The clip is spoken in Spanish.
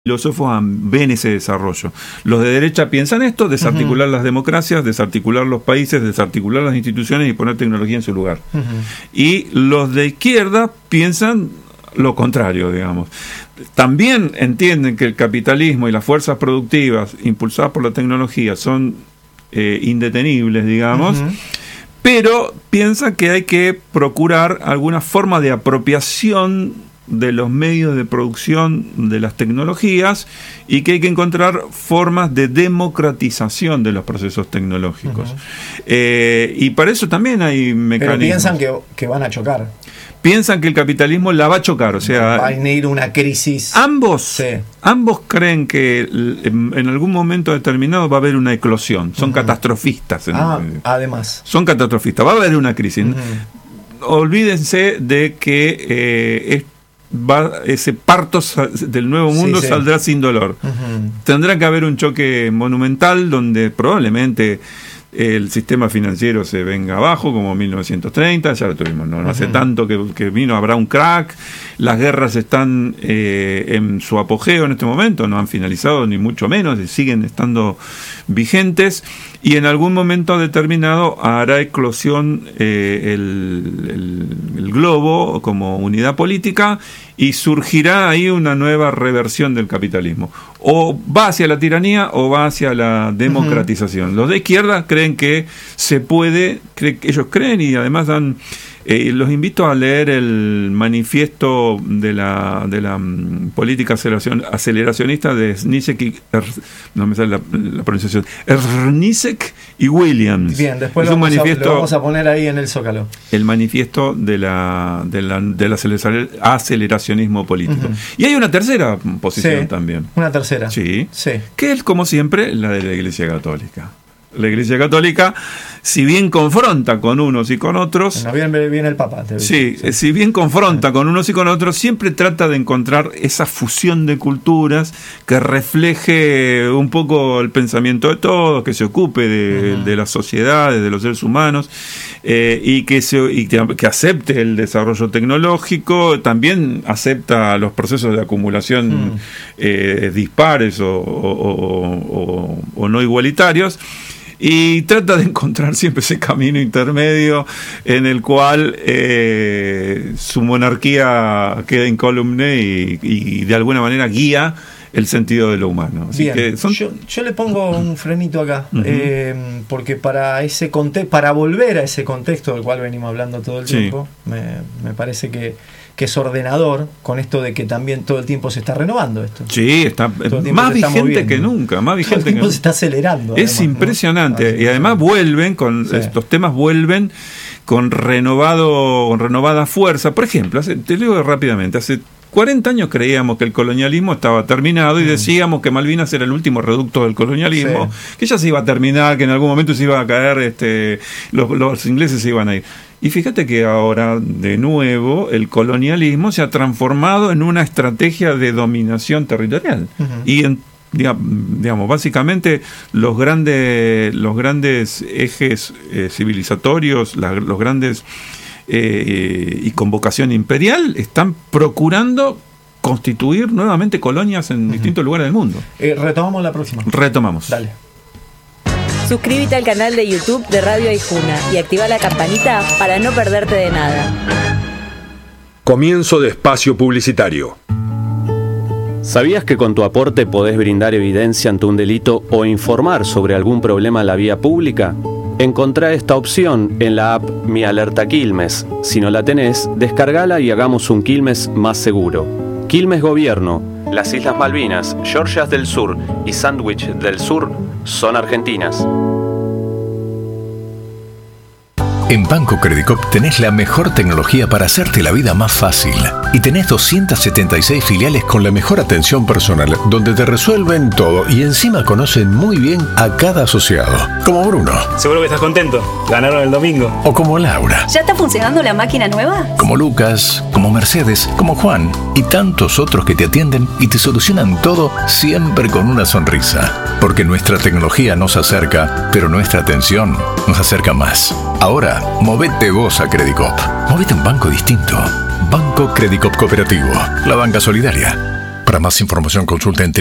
filósofos ven ese desarrollo. Los de derecha piensan esto, desarticular las democracias, desarticular los países, desarticular las instituciones y poner tecnología en su lugar. Y los de izquierda piensan lo contrario, digamos. También entienden que el capitalismo y las fuerzas productivas impulsadas por la tecnología son indetenibles, digamos, pero piensan que hay que procurar alguna forma de apropiación de los medios de producción de las tecnologías y que hay que encontrar formas de democratización de los procesos tecnológicos. Y para eso también hay mecanismos. Pero piensan que van a chocar. Piensan que el capitalismo la va a chocar, o sea... Va a venir una crisis. Ambos creen que en algún momento determinado va a haber una eclosión. Son catastrofistas. Además. Son catastrofistas. Va a haber una crisis. Olvídense de que... ese parto del nuevo mundo saldrá sin dolor. Tendrá que haber un choque monumental donde probablemente el sistema financiero se venga abajo, como 1930, ya lo tuvimos, no hace tanto que vino, habrá un crack, las guerras están en su apogeo en este momento, no han finalizado ni mucho menos, siguen estando vigentes, y en algún momento determinado hará eclosión el globo como unidad política y surgirá ahí una nueva reversión del capitalismo. O va hacia la tiranía o va hacia la democratización. Los de izquierda creen que se puede, ellos creen y además dan... los invito a leer el manifiesto de la política aceleracionista de Znicek no me sale la pronunciación, Znicek y Williams. Bien, después lo vamos a poner ahí en el Zócalo. El manifiesto del aceleracionismo político. Y hay una tercera posición también. Una tercera. Sí. Que es, como siempre, la de la Iglesia Católica. La Iglesia Católica, si bien confronta con unos y con otros... No viene el Papa. Si bien confronta con unos y con otros, siempre trata de encontrar esa fusión de culturas que refleje un poco el pensamiento de todos, que se ocupe de las sociedades, de los seres humanos, y que acepte el desarrollo tecnológico, también acepta los procesos de acumulación dispares o no igualitarios, y trata de encontrar siempre ese camino intermedio en el cual su monarquía queda incólume y de alguna manera guía el sentido de lo humano. Así bien, que yo le pongo un frenito acá, porque para ese para volver a ese contexto del cual venimos hablando todo el tiempo, me parece que es ordenador con esto de que también todo el tiempo se está renovando esto. Sí, está más vigente que nunca, más vigente todo el tiempo se está acelerando. Es además, impresionante, ¿no? Y además estos temas vuelven con renovada fuerza. Por ejemplo, te digo rápidamente, hace 40 años creíamos que el colonialismo estaba terminado y decíamos que Malvinas era el último reducto del colonialismo, que ya se iba a terminar, que en algún momento se iba a caer, los ingleses se iban a ir. Y fíjate que ahora, de nuevo, el colonialismo se ha transformado en una estrategia de dominación territorial. Y digamos, básicamente los grandes ejes civilizatorios, los grandes y con vocación imperial están procurando constituir nuevamente colonias en distintos lugares del mundo. Retomamos la próxima. Retomamos. Dale. Suscríbete al canal de YouTube de Radio Aijuna y activa la campanita para no perderte de nada. Comienzo de espacio publicitario. ¿Sabías que con tu aporte podés brindar evidencia ante un delito o informar sobre algún problema en la vía pública? Encontrá esta opción en la app Mi Alerta Quilmes. Si no la tenés, descargala y hagamos un Quilmes más seguro. Quilmes Gobierno, las Islas Malvinas, Georgias del Sur y Sandwich del Sur son argentinas. En Banco Credicop tenés la mejor tecnología para hacerte la vida más fácil. Y tenés 276 filiales con la mejor atención personal, donde te resuelven todo y encima conocen muy bien a cada asociado. Como Bruno. Seguro que estás contento. Ganaron el domingo. O como Laura. ¿Ya está funcionando la máquina nueva? Como Lucas, como Mercedes, como Juan y tantos otros que te atienden y te solucionan todo siempre con una sonrisa. Porque nuestra tecnología nos acerca, pero nuestra atención nos acerca más. Ahora, movete vos a Credicop. Movete a un banco distinto. Banco Credicop Cooperativo. La banca solidaria. Para más información consulta en